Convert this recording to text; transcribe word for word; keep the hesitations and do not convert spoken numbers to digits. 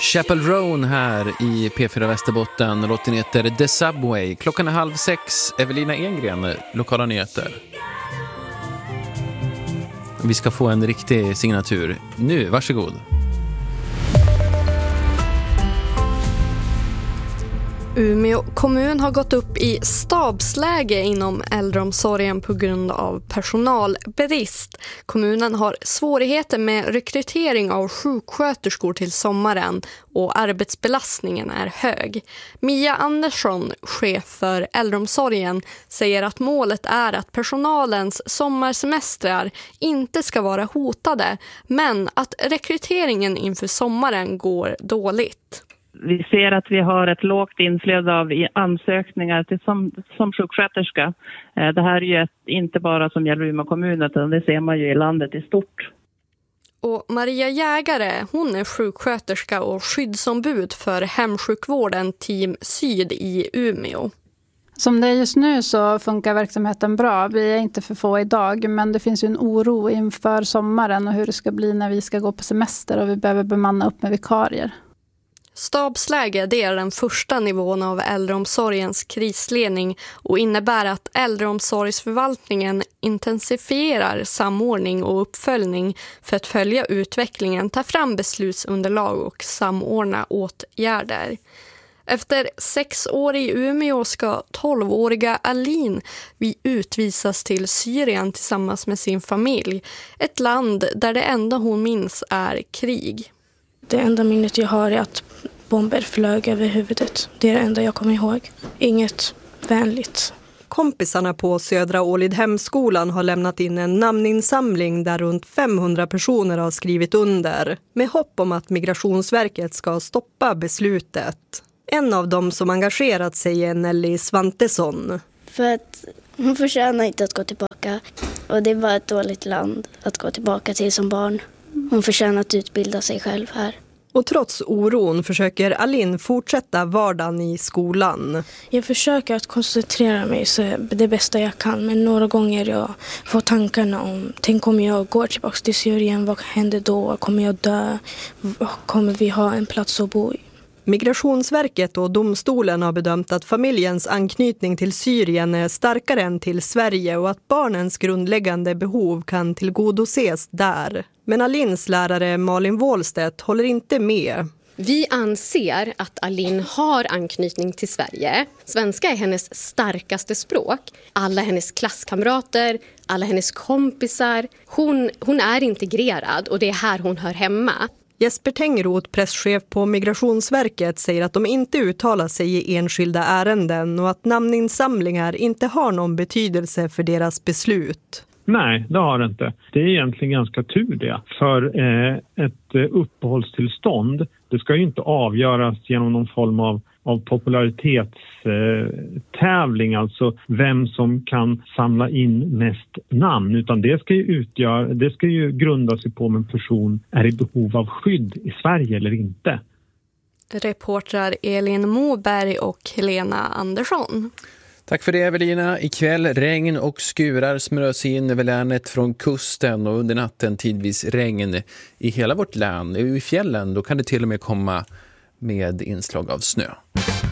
Chapel Roan här i P fyra Västerbotten. Låten heter The Subway. Klockan är halv sex. Evelina Engren, lokala nyheter. Vi ska få en riktig signatur. Nu, varsågod. Umeå kommun har gått upp i stabsläge inom äldreomsorgen på grund av personalbrist. Kommunen har svårigheter med rekrytering av sjuksköterskor till sommaren och arbetsbelastningen är hög. Mia Andersson, chef för äldreomsorgen, säger att målet är att personalens sommarsemestrar inte ska vara hotade, men att rekryteringen inför sommaren går dåligt. Vi ser att vi har ett lågt inflöde av ansökningar till som, som sjuksköterska. Det här är ju ett, inte bara som gäller Umeå kommun, utan det ser man ju i landet i stort. Och Maria Jägare, hon är sjuksköterska och skyddsombud för hemsjukvården Team Syd i Umeå. Som det är just nu så funkar verksamheten bra. Vi är inte för få idag, men det finns ju en oro inför sommaren och hur det ska bli när vi ska gå på semester och vi behöver bemanna upp med vikarier. Stabsläge, det är den första nivån av äldreomsorgens krisledning och innebär att äldreomsorgsförvaltningen intensifierar samordning och uppföljning för att följa utvecklingen, ta fram beslutsunderlag och samordna åtgärder. Efter sex år i Umeå ska tolvåriga Aline utvisas till Syrien tillsammans med sin familj. Ett land där det enda hon minns är krig. Det enda minnet jag har är att bomber flög över huvudet. Det är det enda jag kommer ihåg. Inget vänligt. Kompisarna på Södra Ålidhemskolan har lämnat in en namninsamling där runt femhundra personer har skrivit under med hopp om att Migrationsverket ska stoppa beslutet. En av dem som engagerat sig är Nelly Svantesson. För att hon förtjänar inte att gå tillbaka. Och det är bara ett dåligt land att gå tillbaka till som barn. Hon förtjänar att utbilda sig själv här. Och trots oron försöker Aline fortsätta vardagen i skolan. Jag försöker att koncentrera mig så det bästa jag kan. Men några gånger jag får tankarna om, tänk om jag går tillbaka till Syrien, vad händer då? Kommer jag dö? Kommer vi ha en plats att bo i? Migrationsverket och domstolen har bedömt att familjens anknytning till Syrien är starkare än till Sverige och att barnens grundläggande behov kan tillgodoses där. Men Alins lärare Malin Wåhlstedt håller inte med. Vi anser att Aline har anknytning till Sverige. Svenska är hennes starkaste språk. Alla hennes klasskamrater, alla hennes kompisar. Hon, hon är integrerad och det är här hon hör hemma. Jesper Tengroth, presschef på Migrationsverket, säger att de inte uttalar sig i enskilda ärenden och att namninsamlingar inte har någon betydelse för deras beslut. Nej, det har det inte. Det är egentligen ganska tur det. För eh, ett eh, uppehållstillstånd, det ska ju inte avgöras genom någon form av, av popularitetstävling, eh, alltså vem som kan samla in mest namn. Utan det ska ju, utgöra, det ska ju grunda sig på om en person är i behov av skydd i Sverige eller inte. Reportrar Elin Moberg och Helena Andersson. Tack för det, Evelina. Ikväll regn och skurar smörös in över länet från kusten och under natten tidvis regn i hela vårt län. I fjällen då kan det till och med komma med inslag av snö.